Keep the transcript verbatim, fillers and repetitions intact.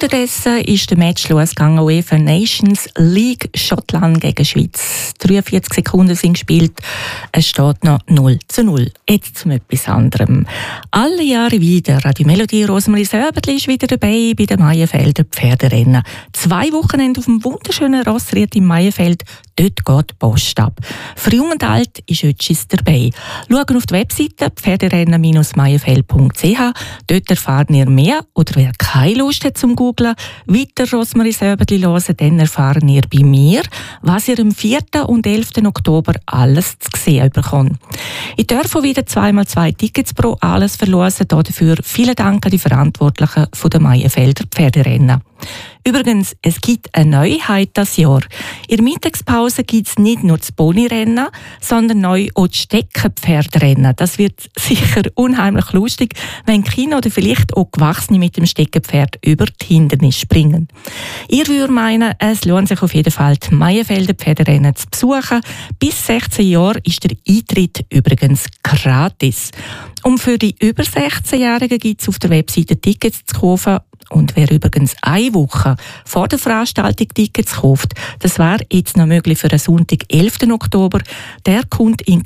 Unterdessen ist der Match losgegangen, UEFA Nations League Schottland gegen Schweiz. dreiundvierzig Sekunden sind gespielt, es steht noch null zu null. Jetzt zum etwas anderem. Alle Jahre wieder, Radio Melodie Rosemarie Söberli ist wieder dabei bei den Maienfelder Pferderennen. Zwei Wochenende auf dem wunderschönen Rossried im Maienfeld, dort geht die Post ab. Für Jung und Alt ist Ötschis dabei. Schauen auf die Webseite pferderennen Bindestrich maienfeld punkt c h. Dort erfahren ihr mehr, oder wer keine Lust hat zum Googlen, weiter Rosemarie Söberli hören, dann erfahren ihr bei mir, was ihr am vierten und elften Oktober alles zu sehen bekommt. Ich darf wieder zweimal zwei Tickets pro alles verlosen. Dafür vielen Dank an die Verantwortlichen von der Maienfelder Pferderennen. Übrigens, es gibt eine Neuheit das Jahr. In der Mittagspause gibt es nicht nur das Ponyrennen, sondern neu auch das Steckenpferdrennen. Das wird sicher unheimlich lustig, wenn Kinder oder vielleicht auch Gewachsene mit dem Steckenpferd über die Hindernisse springen. Ihr würdet meinen, es lohnt sich auf jeden Fall, die Maienfelder Pferderennen zu besuchen. Bis sechzehn Jahre ist der Eintritt übrigens gratis. Und für die über sechzehnjährigen gibt es auf der Webseite Tickets zu kaufen. Und wer übrigens eine Woche vor der Veranstaltung Tickets kauft, das wäre jetzt noch möglich für den Sonntag, elften Oktober, der kommt in